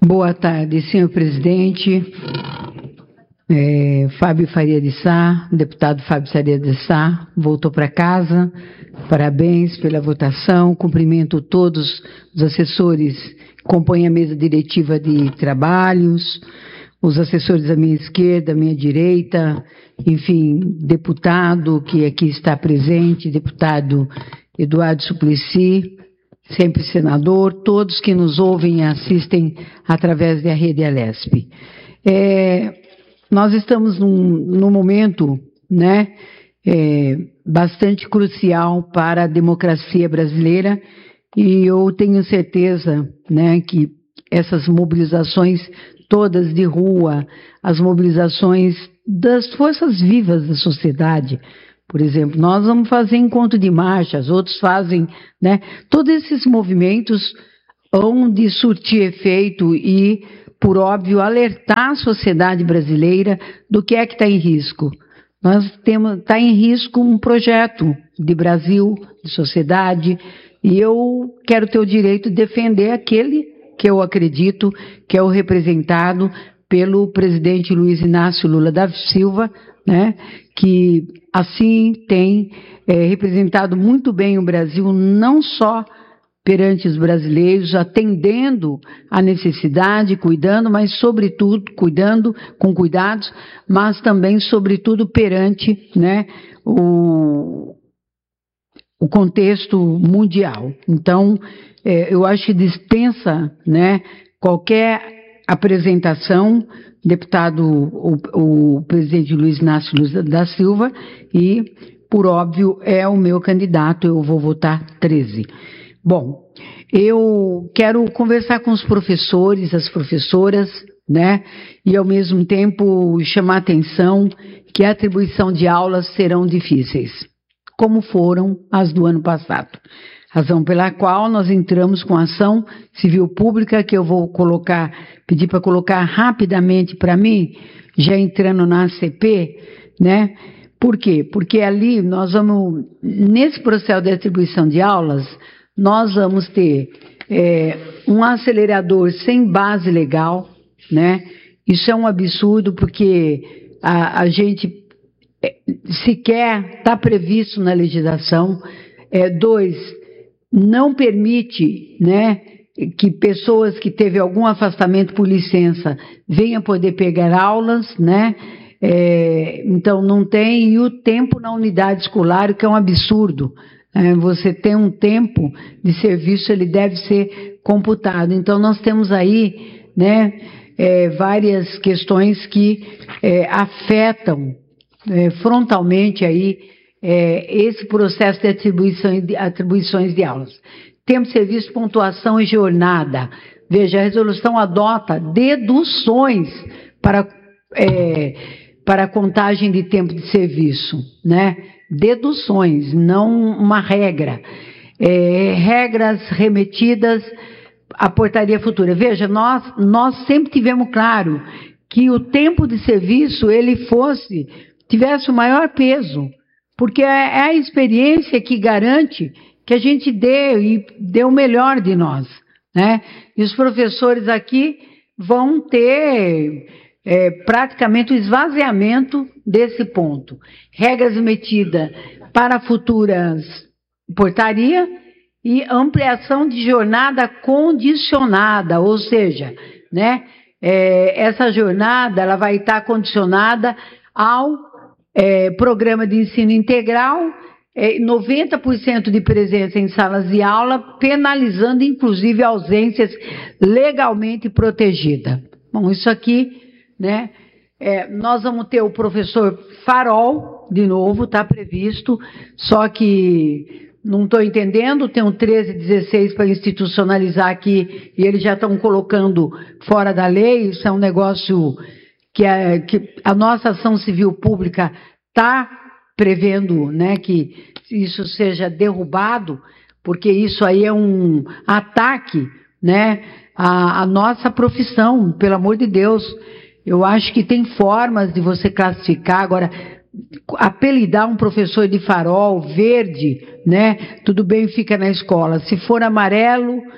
Boa tarde, senhor presidente, Fábio Faria de Sá, deputado Fábio Faria de Sá, voltou para casa, parabéns pela votação, cumprimento todos os assessores que compõem a mesa diretiva de trabalhos, os assessores da minha esquerda, da minha direita, enfim, deputado que aqui está presente, deputado Eduardo Suplicy, sempre senador, todos que nos ouvem e assistem através da Rede Alesp. Nós estamos num momento, né, bastante crucial para a democracia brasileira e eu tenho certeza, né, que essas mobilizações todas de rua, as mobilizações das forças vivas da sociedade, por exemplo, nós vamos fazer encontro de marchas, outros fazem, né? Todos esses movimentos hão de surtir efeito e, por óbvio, alertar a sociedade brasileira do que é que está em risco. Está em risco um projeto de Brasil, de sociedade, e eu quero ter o direito de defender aquele que eu acredito que é o representado pelo presidente Luiz Inácio Lula da Silva, né, que assim tem representado muito bem o Brasil, não só perante os brasileiros, atendendo à necessidade, cuidando, mas sobretudo, cuidando com cuidados, mas também, sobretudo, perante, né, o contexto mundial. Então, eu acho que dispensa, né, qualquer apresentação, deputado, o presidente Luiz Inácio Lula da Silva, e, por óbvio, é o meu candidato, eu vou votar 13. Bom, eu quero conversar com os professores, as professoras, né, e ao mesmo tempo chamar a atenção que a atribuição de aulas serão difíceis, como foram as do ano passado. Razão pela qual nós entramos com ação civil pública, que eu vou pedir para colocar rapidamente para mim, já entrando na ACP, né? Por quê? Porque ali nós vamos, nesse processo de atribuição de aulas, nós vamos ter um acelerador sem base legal, né? Isso é um absurdo porque a gente sequer está previsto na legislação. Dois, não permite, né, que pessoas que teve algum afastamento por licença venham poder pegar aulas, né? Então não tem, e o tempo na unidade escolar, que é um absurdo. Você tem um tempo de serviço, ele deve ser computado. Então nós temos aí, né, várias questões que afetam frontalmente aí esse processo de atribuições de aulas. Tempo de serviço, pontuação e jornada. Veja, a resolução adota deduções para a contagem de tempo de serviço, né? Deduções, não uma regra. Regras remetidas à portaria futura. Veja, nós sempre tivemos claro que o tempo de serviço tivesse o maior peso, porque é a experiência que garante que a gente dê o melhor de nós, né? E os professores aqui vão ter praticamente o esvaziamento desse ponto. Regras emitidas para futuras portaria e ampliação de jornada condicionada, ou seja, né, essa jornada ela vai estar condicionada ao programa de ensino integral, 90% de presença em salas de aula, penalizando inclusive ausências legalmente protegidas. Bom, isso aqui, né, nós vamos ter o professor Farol, de novo, está previsto, só que não estou entendendo, tem um 13 e 16 para institucionalizar aqui, e eles já estão colocando fora da lei. Isso é um negócio que a nossa ação civil pública está prevendo, né, que isso seja derrubado, porque isso aí é um ataque, né, à nossa profissão, pelo amor de Deus. Eu acho que tem formas de você classificar. Agora, apelidar um professor de farol, verde, né, tudo bem, fica na escola. Se for amarelo,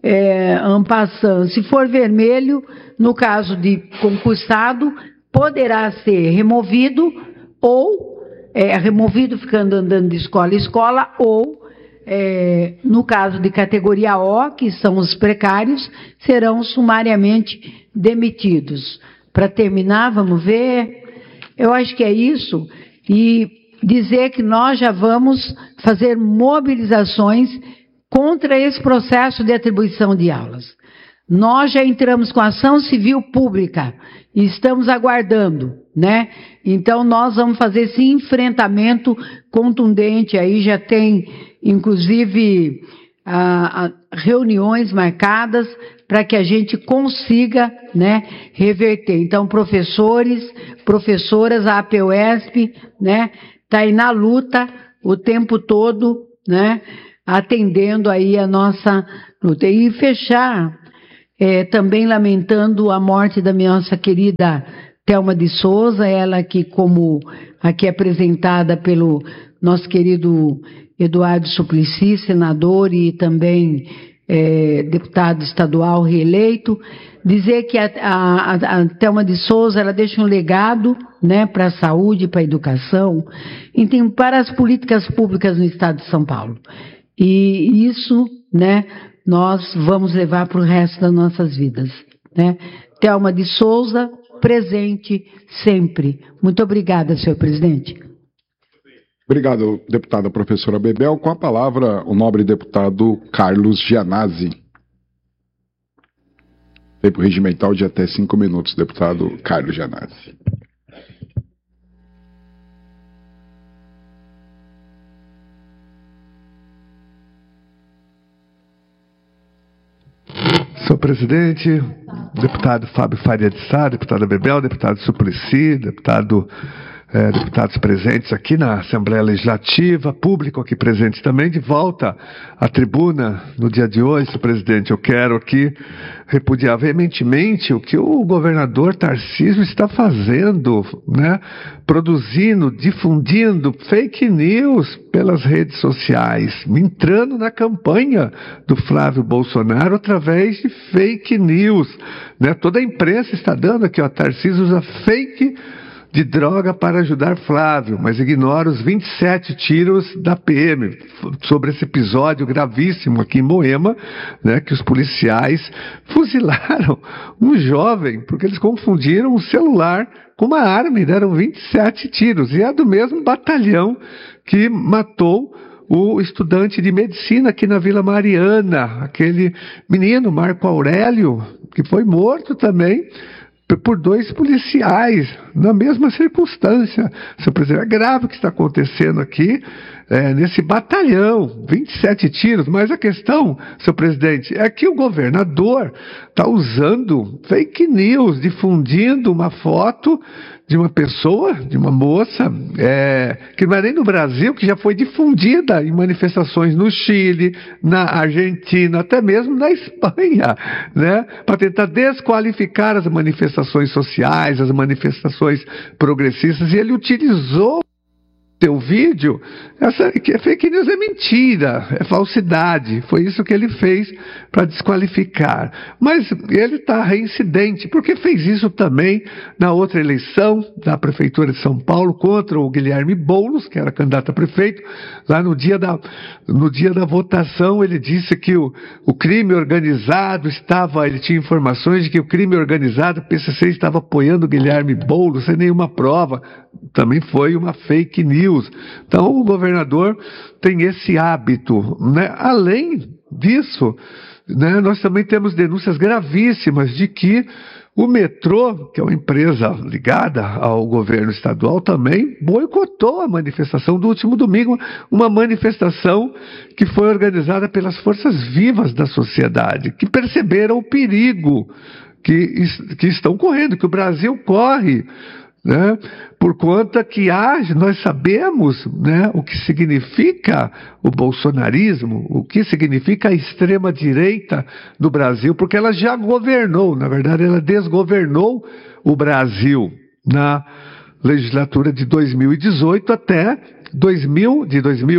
en passant. Se for vermelho, no caso de concursado, poderá ser removido ou removido ficando andando de escola em escola, ou, no caso de categoria O, que são os precários, serão sumariamente demitidos. Para terminar, vamos ver, eu acho que é isso, e dizer que nós já vamos fazer mobilizações contra esse processo de atribuição de aulas. Nós já entramos com ação civil pública e estamos aguardando, né? Então, nós vamos fazer esse enfrentamento contundente. Aí já tem, inclusive, reuniões marcadas para que a gente consiga, né, reverter. Então, professores, professoras, a APUESP, né, está aí na luta o tempo todo, né, atendendo aí a nossa luta. E fechar, também lamentando a morte da nossa querida Thelma de Souza, ela que, como aqui apresentada pelo nosso querido Eduardo Suplicy, senador e também deputado estadual reeleito, dizer que a Thelma de Souza, ela deixa um legado, né, para a saúde, para a educação, enfim, para as políticas públicas no estado de São Paulo. E isso, né, nós vamos levar para o resto das nossas vidas, né? Thelma de Souza, presente sempre. Muito obrigada, senhor presidente. Obrigado, deputada professora Bebel. Com a palavra, o nobre deputado Carlos Gianazzi. Tempo regimental de até 5 minutos, deputado Carlos Gianazzi. Senhor presidente, deputado Fábio Faria de Sá, deputada Bebel, deputado Suplicy, deputados presentes aqui na Assembleia Legislativa, público aqui presente também, de volta à tribuna no dia de hoje, senhor presidente. Eu quero aqui repudiar veementemente o que o governador Tarcísio está fazendo, né? Produzindo, difundindo fake news pelas redes sociais, entrando na campanha do Flávio Bolsonaro através de fake news, né? Toda a imprensa está dando aqui, ó, Tarcísio usa fake de droga para ajudar Flávio, mas ignora os 27 tiros da PM sobre esse episódio gravíssimo aqui em Moema, né, que os policiais fuzilaram um jovem, porque eles confundiram um celular com uma arma e deram 27 tiros. E é do mesmo batalhão que matou o estudante de medicina aqui na Vila Mariana, aquele menino, Marco Aurélio, que foi morto também por 2 policiais, na mesma circunstância. Senhor presidente, é grave o que está acontecendo aqui, nesse batalhão, 27 tiros, mas a questão, senhor presidente, é que o governador está usando fake news, difundindo uma foto de uma pessoa, de uma moça, que não é nem no Brasil, que já foi difundida em manifestações no Chile, na Argentina, até mesmo na Espanha, né, para tentar desqualificar as manifestações sociais, as manifestações progressistas, e ele utilizou teu vídeo, que fake news é mentira, é falsidade. Foi isso que ele fez para desqualificar. Mas ele está reincidente, porque fez isso também na outra eleição da Prefeitura de São Paulo contra o Guilherme Boulos, que era candidato a prefeito. Lá no dia da votação, ele disse que o crime organizado ele tinha informações de que o crime organizado, o PCC, estava apoiando o Guilherme Boulos sem nenhuma prova. Também foi uma fake news. Então o governador tem esse hábito, né? Além disso, né, nós também temos denúncias gravíssimas de que o metrô, que é uma empresa ligada ao governo estadual, também boicotou a manifestação do último domingo, uma manifestação que foi organizada pelas forças vivas da sociedade, que perceberam o perigo que estão correndo, que o Brasil corre, né, por conta que nós sabemos, né, o que significa o bolsonarismo, o que significa a extrema-direita do Brasil, porque ela já governou, na verdade ela desgovernou o Brasil na legislatura de 2018 até de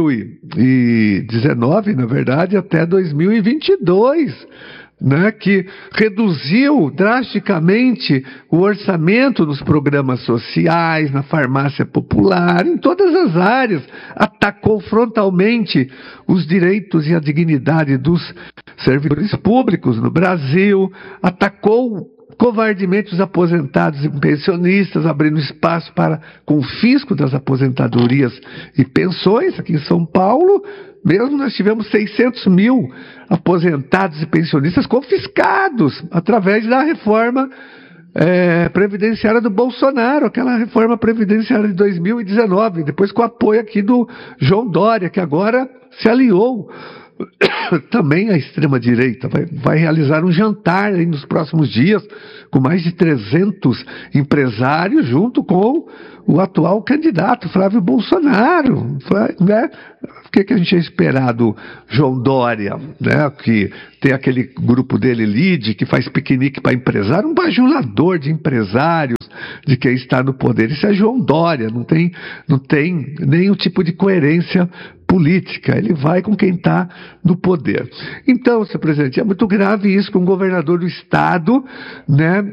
2019, na verdade, até 2022, né, que reduziu drasticamente o orçamento nos programas sociais, na farmácia popular, em todas as áreas, atacou frontalmente os direitos e a dignidade dos servidores públicos no Brasil, atacou covardemente os aposentados e pensionistas, abrindo espaço para confisco das aposentadorias e pensões aqui em São Paulo. Mesmo nós tivemos 600 mil aposentados e pensionistas confiscados através da reforma previdenciária do Bolsonaro, aquela reforma previdenciária de 2019, depois com o apoio aqui do João Dória, que agora se aliou também a extrema-direita, vai realizar um jantar aí nos próximos dias com mais de 300 empresários junto com o atual candidato Flávio Bolsonaro, né? O que a gente tinha esperado? João Dória, né? Que tem aquele grupo dele, LIDE, que faz piquenique para empresário, um bajulador de empresários, de quem está no poder. Isso é João Dória, não tem nenhum tipo de coerência política, ele vai com quem está no poder. Então, senhor presidente, é muito grave isso que um governador do estado, né,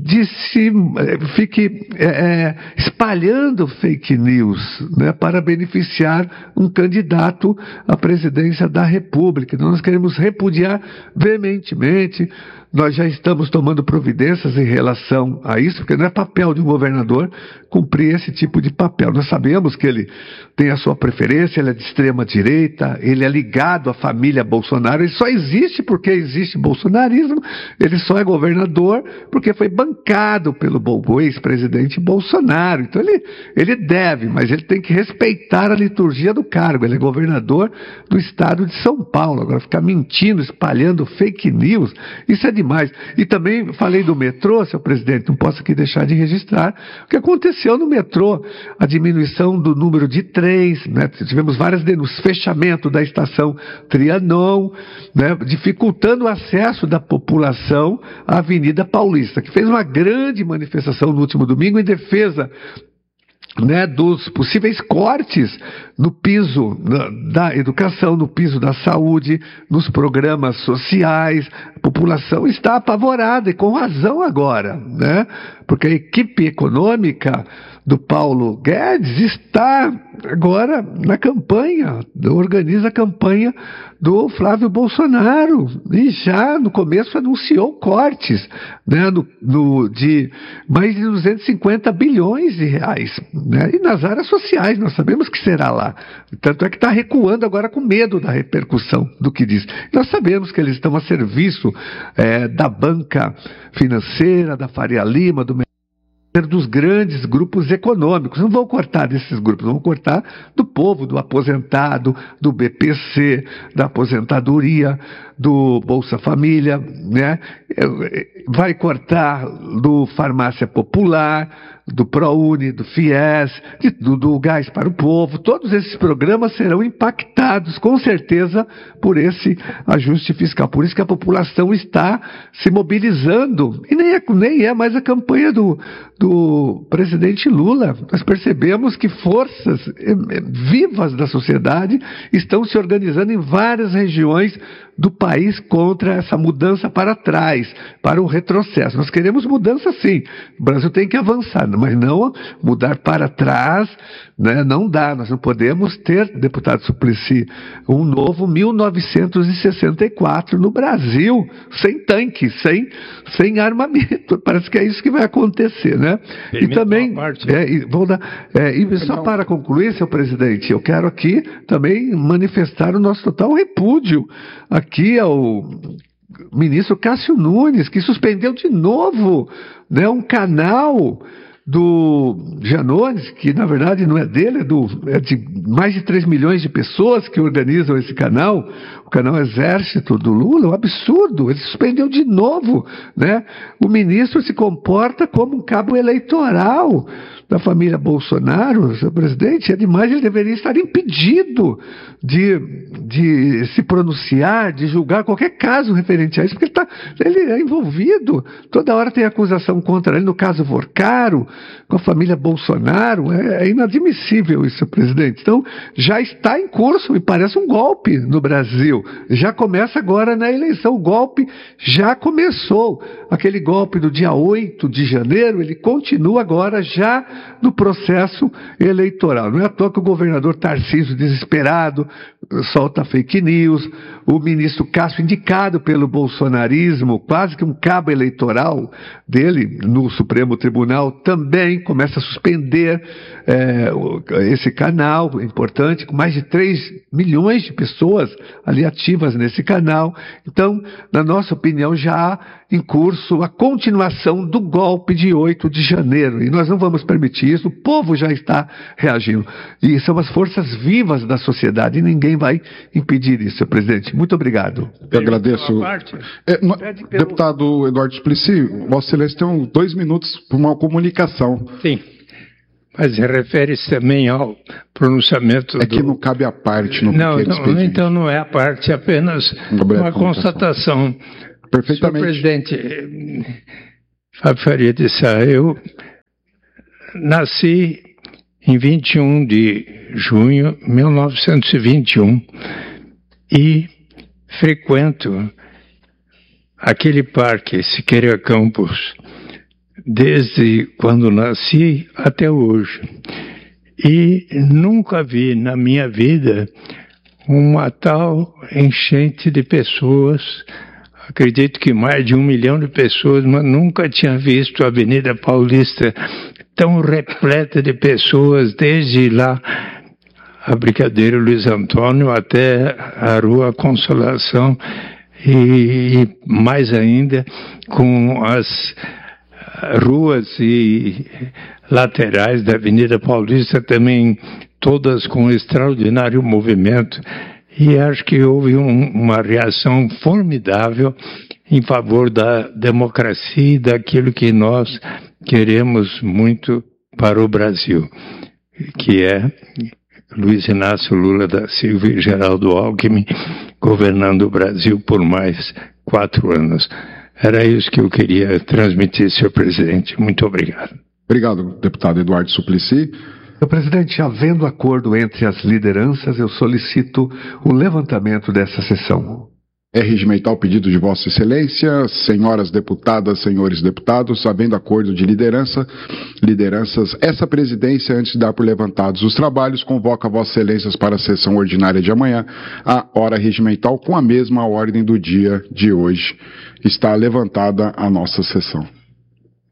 fique espalhando fake news, né, para beneficiar um candidato à presidência da República. Então, nós queremos repudiar veementemente. Nós já estamos tomando providências em relação a isso, porque não é papel de um governador cumprir esse tipo de papel. Nós sabemos que ele tem a sua preferência, ele é de extrema direita, ele é ligado à família Bolsonaro, ele só existe porque existe bolsonarismo, ele só é governador porque foi bancado pelo ex-presidente Bolsonaro. Então ele deve, mas ele tem que respeitar a liturgia do cargo. Ele é governador do estado de São Paulo. Agora, ficar mentindo, espalhando fake news, isso é demais. E também falei do metrô, senhor presidente, não posso aqui deixar de registrar o que aconteceu no metrô, a diminuição do número de trens, né? Tivemos várias denúncias, fechamento da estação Trianon, né? Dificultando o acesso da população à Avenida Paulista, que fez uma grande manifestação no último domingo em defesa, né, dos possíveis cortes no piso da educação, no piso da saúde, nos programas sociais. A população está apavorada, e com razão agora, né? Porque a equipe econômica do Paulo Guedes está agora na campanha, organiza a campanha do Flávio Bolsonaro, e já no começo anunciou cortes, né, de mais de 250 bilhões de reais, né, e nas áreas sociais, nós sabemos que será lá. Tanto é que está recuando agora com medo da repercussão do que diz. Nós sabemos que eles estão a serviço da banca financeira, da Faria Lima, dos grandes grupos econômicos. Não vão cortar desses grupos, vão cortar do povo, do aposentado, do BPC, da aposentadoria, do Bolsa Família, né? Vai cortar do Farmácia Popular, do ProUni, do FIES, do Gás para o Povo. Todos esses programas serão impactados, com certeza, por esse ajuste fiscal. Por isso que a população está se mobilizando. E nem é mais a campanha do presidente Lula. Nós percebemos que forças vivas da sociedade estão se organizando em várias regiões do país contra essa mudança para trás, para o retrocesso. Nós queremos mudança sim. O Brasil tem que avançar, mas não mudar para trás, né? Não dá. Nós não podemos ter, deputado Suplicy, um novo 1964 no Brasil, sem tanque, sem armamento. Parece que é isso que vai acontecer, né? E também, só para concluir, senhor presidente, eu quero aqui também manifestar o nosso total repúdio aqui ao ministro Cássio Nunes, que suspendeu de novo, né, um canal do Janones, que na verdade não é dele, é de mais de 3 milhões de pessoas que organizam esse canal, o canal Exército do Lula. É um absurdo, ele suspendeu de novo, né? O ministro se comporta como um cabo eleitoral da família Bolsonaro, seu presidente. É demais, ele deveria estar impedido de se pronunciar, de julgar qualquer caso referente a isso, porque ele é envolvido, toda hora tem acusação contra ele, no caso Vorcaro, com a família Bolsonaro. É inadmissível isso, presidente. Então, já está em curso e parece um golpe no Brasil. Já começa agora na eleição. O golpe já começou. Aquele golpe do dia 8 de janeiro, ele continua agora já no processo eleitoral. Não é à toa que o governador Tarcísio, desesperado, solta fake news. O ministro Cássio, indicado pelo bolsonarismo, quase que um cabo eleitoral dele no Supremo Tribunal, também começa a suspender esse canal importante, com mais de 3 milhões de pessoas ali ativas nesse canal. Então, na nossa opinião, já há em curso a continuação do golpe de 8 de janeiro. E nós não vamos permitir isso, o povo já está reagindo. E são as forças vivas da sociedade, e ninguém vai impedir isso, senhor presidente. Muito obrigado. Eu agradeço. Deputado Eduardo Suplicy, Vossa Excelência tem 2 minutos para uma comunicação. Sim. Mas refere-se também ao pronunciamento que não cabe a parte no Não, então não é a parte, é apenas uma constatação. Perfeitamente. Senhor presidente, Fábio Faria de Sá, eu nasci em 21 de junho de 1921 e frequento aquele parque, Siqueira Campos, desde quando nasci até hoje. E nunca vi na minha vida uma tal enchente de pessoas, acredito que mais de 1 milhão de pessoas, mas nunca tinha visto a Avenida Paulista tão repleta de pessoas, desde lá a Brigadeiro Luiz Antônio até a Rua Consolação e mais ainda com as ruas e laterais da Avenida Paulista também todas com extraordinário movimento, e acho que houve uma reação formidável em favor da democracia e daquilo que nós queremos muito para o Brasil, que é Luiz Inácio Lula da Silva e Geraldo Alckmin governando o Brasil por mais 4 anos. Era isso que eu queria transmitir, senhor presidente. Muito obrigado. Obrigado, deputado Eduardo Suplicy. Senhor presidente, havendo acordo entre as lideranças, eu solicito o levantamento dessa sessão. É regimentar o pedido de Vossa Excelência, senhoras deputadas, senhores deputados, havendo acordo de lideranças, essa presidência, antes de dar por levantados os trabalhos, convoca Vossa Excelências para a sessão ordinária de amanhã, a hora regimental, com a mesma ordem do dia de hoje. Está levantada a nossa sessão.